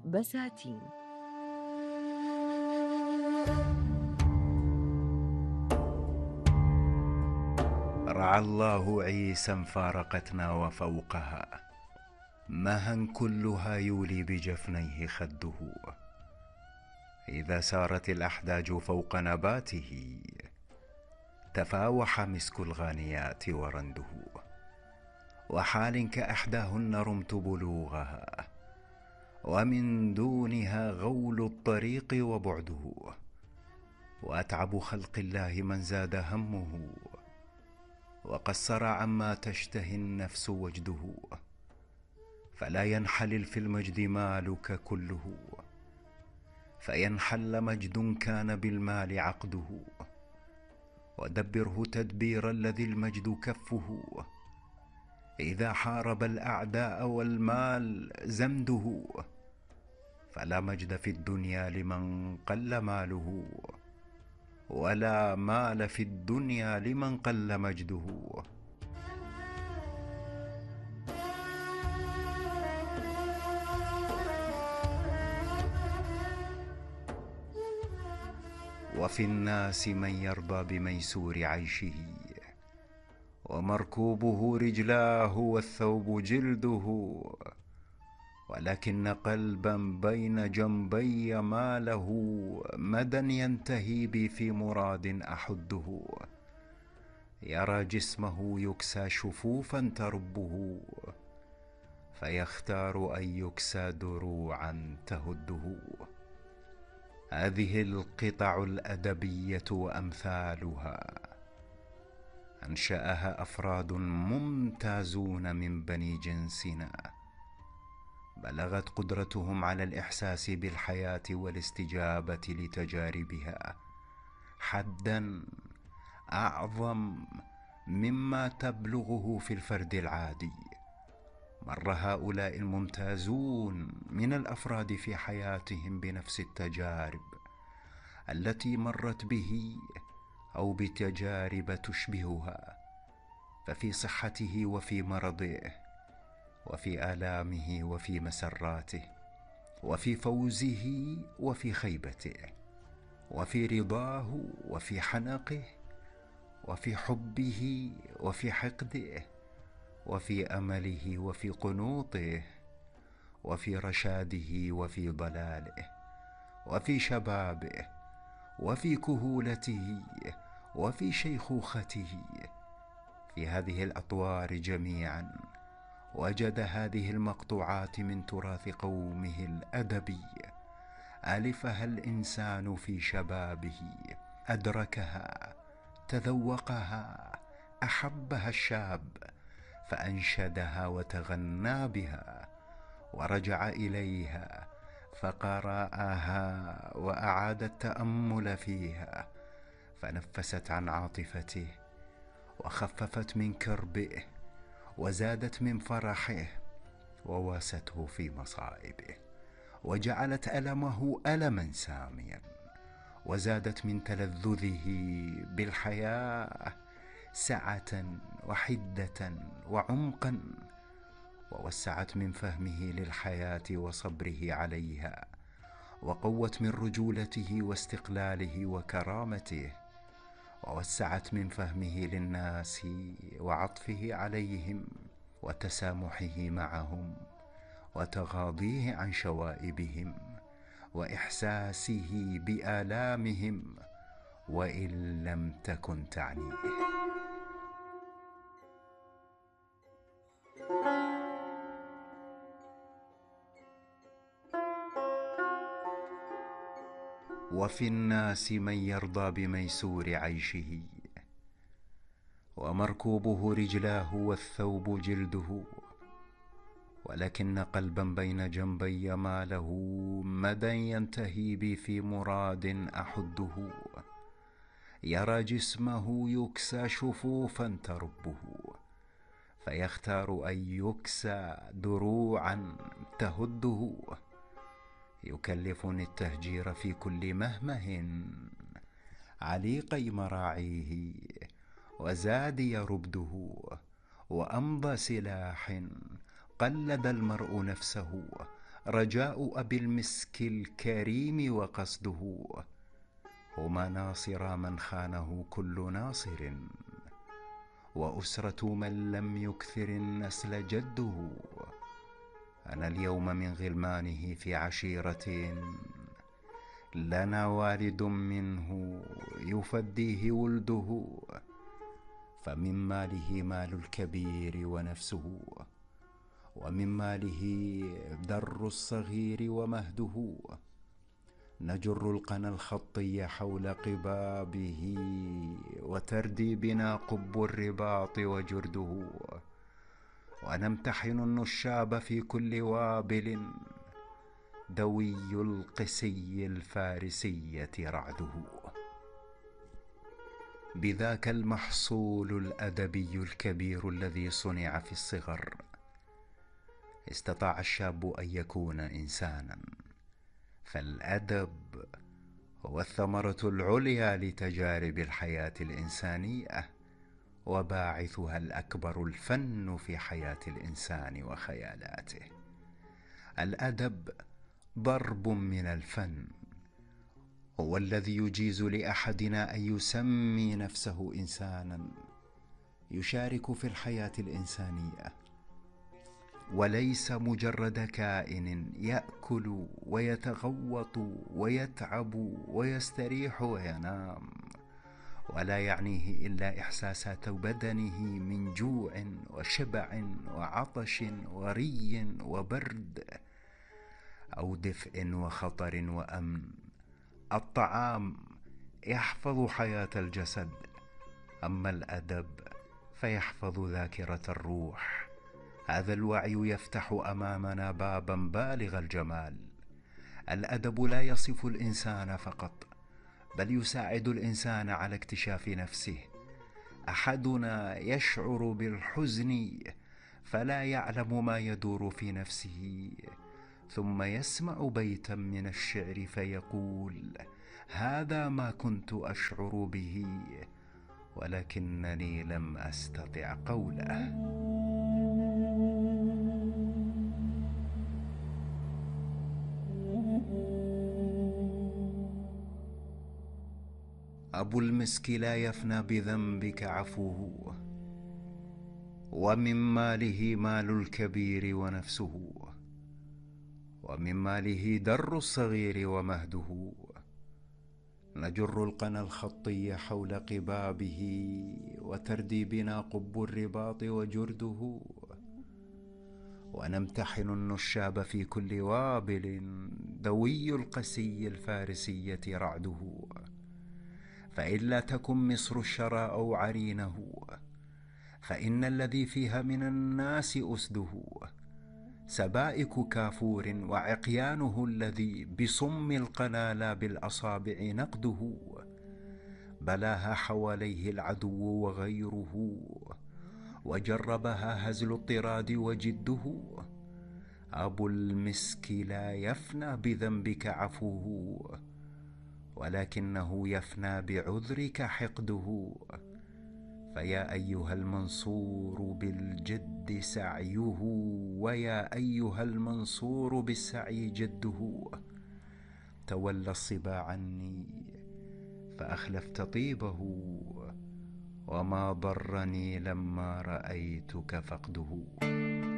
بساتين. رعى الله عيسى فارقتنا وفوقها، مها كلها يولي بجفنيه خده. إذا سارت الأحداج فوق نباته، تفاوح مسك الغانيات ورنده. وحال كأحداهن رمت بلوغها، ومن دونها غول الطريق وبعده. وأتعب خلق الله من زاد همه، وقصر عما تشتهي النفس وجده. فلا ينحلل في المجد مالك كله، فينحل مجد كان بالمال عقده. ودبره تدبير الذي المجد كفه، إذا حارب الأعداء والمال زمده. فلا مجد في الدنيا لمن قل ماله، ولا مال في الدنيا لمن قل مجده. وفي الناس من يرضى بميسور عيشه، ومركوبه رجلاه والثوب جلده. ولكن قلبا بين جنبي ما له مدى ينتهي بي في مراد أحده. يرى جسمه يكسى شفوفا تربه، فيختار أن يكسى دروعا تهده. هذه القطع الأدبية وأمثالها أنشأها أفراد ممتازون من بني جنسنا، بلغت قدرتهم على الإحساس بالحياة والاستجابة لتجاربها حداً أعظم مما تبلغه في الفرد العادي. مر هؤلاء الممتازون من الأفراد في حياتهم بنفس التجارب التي مرت به، أو بتجارب تشبهها. ففي صحته وفي مرضه، وفي آلامه وفي مسراته، وفي فوزه وفي خيبته، وفي رضاه وفي حنقه، وفي حبه وفي حقده، وفي أمله وفي قنوطه، وفي رشاده وفي ضلاله، وفي شبابه وفي كهولته وفي شيخوخته. في هذه الأطوار جميعا وجد هذه المقطوعات من تراث قومه الأدبي، ألفها الإنسان في شبابه، أدركها، تذوقها، أحبها الشاب، فأنشدها وتغنى بها، ورجع إليها فقرأها وأعاد التأمل فيها، فنفست عن عاطفته، وخففت من كربه، وزادت من فرحه، وواسته في مصائبه، وجعلت ألمه ألما ساميا، وزادت من تلذذه بالحياة سعة وحدة وعمقا، ووسعت من فهمه للحياة وصبره عليها، وقوت من رجولته واستقلاله وكرامته، ووسعت من فهمه للناس وعطفه عليهم وتسامحه معهم، وتغاضيه عن شوائبهم، وإحساسه بآلامهم وإن لم تكن تعنيه. وفي الناس من يرضى بميسور عيشه، ومركوبه رجلاه والثوب جلده. ولكن قلبا بين جنبي ما له مدى ينتهي بي في مراد أحده. يرى جسمه يكسى شفوفا تربه، فيختار أن يكسى دروعا تهده. يكلفني التهجير في كل مهمه عليقي مراعيه، وزادي ربده، وأمضى سلاح قلد المرء نفسه رجاء أبي المسك الكريم وقصده، هما ناصرا من خانه كل ناصر، وأسرة من لم يكثر النسل جده. أنا اليوم من غلمانه في عشيرة، لنا والد منه يفديه ولده، فمن ماله مال الكبير ونفسه، ومن ماله در الصغير ومهده. نجر القنا الخطي حول قبابه، وتردي بنا قب الرباط وجرده، ونمتحن النشاب في كل وابل، دوي القسي الفارسية رعده. بذاك المحصول الأدبي الكبير الذي صنع في الصغر، استطاع الشاب أن يكون إنسانا. فالأدب هو الثمرة العليا لتجارب الحياة الإنسانية، وباعثها الأكبر الفن في حياة الإنسان وخيالاته. الأدب ضرب من الفن، هو الذي يجيز لأحدنا أن يسمي نفسه إنسانا يشارك في الحياة الإنسانية، وليس مجرد كائن يأكل ويتغوط ويتعب ويستريح وينام، ولا يعنيه إلا إحساسات بدنه من جوع وشبع وعطش وري وبرد، أو دفء وخطر وأمن. الطعام يحفظ حياة الجسد، أما الأدب فيحفظ ذاكرة الروح. هذا الوعي يفتح أمامنا بابا بالغ الجمال. الأدب لا يصف الإنسان فقط، بل يساعد الإنسان على اكتشاف نفسه. أحدنا يشعر بالحزن فلا يعلم ما يدور في نفسه، ثم يسمع بيتا من الشعر فيقول: هذا ما كنت أشعر به، ولكنني لم أستطع قوله. أبو المسك لا يفنى بذنبك عفوه، ومن ماله مال الكبير ونفسه، ومن ماله در الصغير ومهده. نجر القنا الخطي حول قبابه، وتردي بنا قب الرباط وجرده، ونمتحن النشاب في كل وابل، دوي القسي الفارسية رعده. فإلا تكن مصر الشرى أو عرينه، فإن الذي فيها من الناس أسده. سبائك كافور وعقيانه الذي بصم القنا لا بالأصابع نقده. بلاها حواليه العدو وغيره، وجربها هزل الطراد وجده. أبو المسك لا يفنى بذنبك عفوه، ولكنه يفنى بعذرك حقده. فيا أيها المنصور بالجد سعيه، ويا أيها المنصور بالسعي جده. تولى الصبا عني فأخلفت طيبه، وما ضرني لما رأيتك فقده.